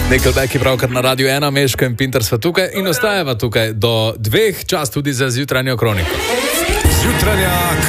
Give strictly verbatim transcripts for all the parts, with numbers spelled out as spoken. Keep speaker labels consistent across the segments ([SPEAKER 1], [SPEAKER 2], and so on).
[SPEAKER 1] Nickelback je pravkar na Radiu ena, Meško in Pinter sva tukaj in ostajava tukaj do dveh, čas tudi za zjutranjo kroniko.
[SPEAKER 2] Zjutranja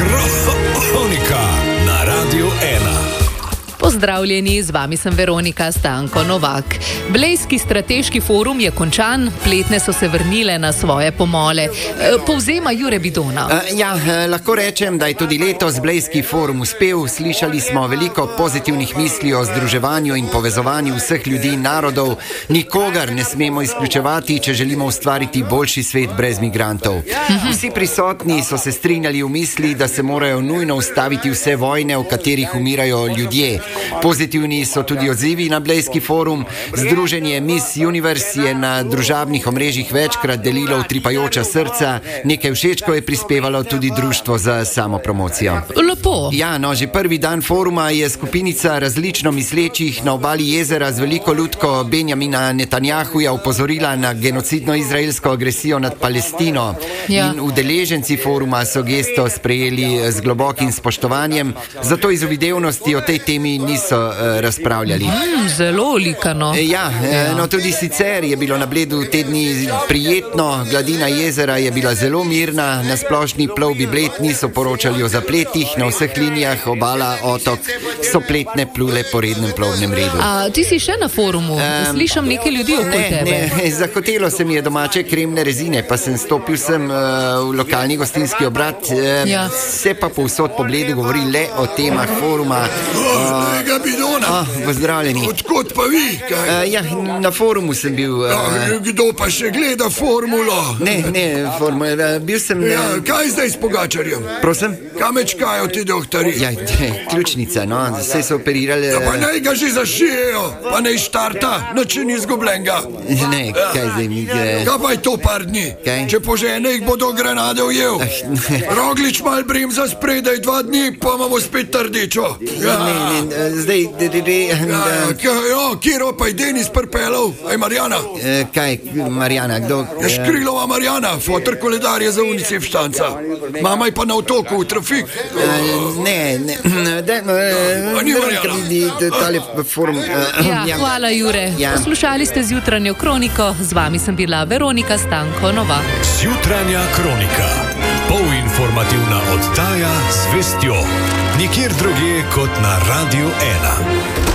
[SPEAKER 2] kronika na Radiu ena.
[SPEAKER 3] Pozdravljeni, z vami sem Veronika Stanko Novak. Blejski strateški forum je končan, pletne so se vrnile na svoje pomole. Povzema Jure Bidona.
[SPEAKER 4] Uh, ja, uh, lahko rečem, da je tudi letos Blejski forum uspel. Slišali smo veliko pozitivnih misli o združevanju in povezovanju vseh ljudi in narodov. Nikogar ne smemo izključevati, če želimo ustvariti boljši svet brez migrantov. Vsi prisotni so se strinjali v misli, da se morajo nujno ustaviti vse vojne, v katerih umirajo ljudje. Pozitivni so tudi odzivi na Blejski forum. Združenje Miss Universe je na družabnih omrežjih večkrat delilo utripajoča srca. Nekaj všečkov je prispevalo tudi društvo za samopromocijo.
[SPEAKER 3] Lepo.
[SPEAKER 4] Ja, no, že prvi dan foruma je skupinica različno mislečih na obali jezera z veliko lutko Benjamina Netanjahuja upozorila na genocidno izraelsko agresijo nad Palestino.
[SPEAKER 3] Ja.
[SPEAKER 4] In udeleženci foruma so gesto sprejeli z globokim spoštovanjem, zato iz uvidevnosti o tej temi niso uh, razpravljali.
[SPEAKER 3] Mm, zelo likano.
[SPEAKER 4] E, ja, ja. No tudi sicer je bilo na Bledu te dni prijetno, gladina jezera je bila zelo mirna, na splošni plovbi Bled niso poročali o zapletih, na vseh linijah obala, otok so pletne plule po rednem plovnem redu.
[SPEAKER 3] A ti si še na forumu? Um, Slišam nekaj ljudi okoli
[SPEAKER 4] ne,
[SPEAKER 3] tebe.
[SPEAKER 4] Ne, zahotelo se mi je domače kremne rezine, pa sem stopil sem uh, v lokalni gostinski obrat, uh,
[SPEAKER 3] ja.
[SPEAKER 4] Se pa povsod po Bledu govori le o temah foruma.
[SPEAKER 2] Kolega Bidona,
[SPEAKER 4] Oh, pozdravljeni.
[SPEAKER 2] odkot pa vi?
[SPEAKER 4] Uh, ja, na forumu sem bil. Uh,
[SPEAKER 2] No, kdo pa še gleda formulo?
[SPEAKER 4] ne, ne, formula, uh, bil sem. Uh,
[SPEAKER 2] Ja, kaj zdaj s Pogačarjem?
[SPEAKER 4] prosim?
[SPEAKER 2] Kam čakajo ti doktori?
[SPEAKER 4] Ja, ključnica, no, vse so operirali.
[SPEAKER 2] Ja, pa
[SPEAKER 4] Uh,
[SPEAKER 2] naj ga že zašijejo, pa naj štarta, noč ni izgubljenega.
[SPEAKER 4] ne, kaj zdaj mi gre?
[SPEAKER 2] Kaj pa je to par dni?
[SPEAKER 4] Kaj?
[SPEAKER 2] Če požene, jih bodo granade ujel. Roglič mal bremza spredaj dva dni, pa imamo spet rdečo. Ja.
[SPEAKER 4] Ne, ne, uh, zdaj, de, de, de,
[SPEAKER 2] Ja,
[SPEAKER 4] uh,
[SPEAKER 2] jo, kjero pa je Denis prpelov? Aj Marjana?
[SPEAKER 4] uh, kaj, Marjana, kdo?
[SPEAKER 2] Je Škrilova Marjana, fotor koledar je za UNICEF štanca. Mama je pa na otoku, v trafik.
[SPEAKER 4] Uh, ne, ne, da,
[SPEAKER 2] A ni Marjana?
[SPEAKER 4] vidi tale forum. Uh,
[SPEAKER 3] Ja, hvala Jure.
[SPEAKER 4] Ja.
[SPEAKER 3] Poslušali ste zjutranjo kroniko, z vami sem bila Veronika Stanko Novak.
[SPEAKER 2] Zjutranja kronika. Polinformativna oddaja z vestjo. Nikjer drugje kot na Radiu ena.